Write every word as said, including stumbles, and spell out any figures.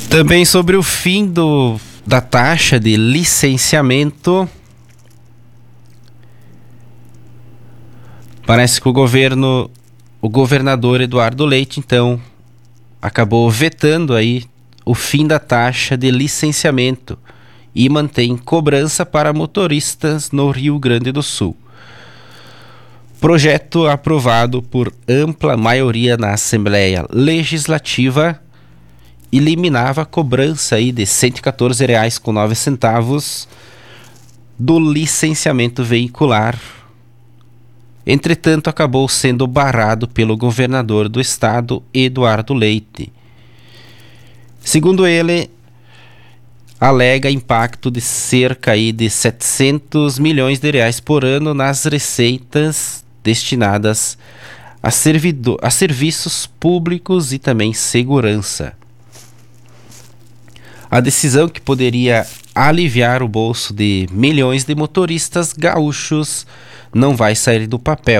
Também sobre o fim do, da taxa de licenciamento, parece que o governo, o governador Eduardo Leite, então, acabou vetando aí o fim da taxa de licenciamento e mantém cobrança para motoristas no Rio Grande do Sul. Projeto aprovado por ampla maioria na Assembleia Legislativa eliminava a cobrança aí de cento e quatorze reais e nove centavos do licenciamento veicular. Entretanto, acabou sendo barrado pelo governador do estado, Eduardo Leite. Segundo ele, alega impacto de cerca aí de setecentos milhões de reais por ano nas receitas destinadas a, servidor, a serviços públicos e também segurança. A decisão, que poderia aliviar o bolso de milhões de motoristas gaúchos, não vai sair do papel.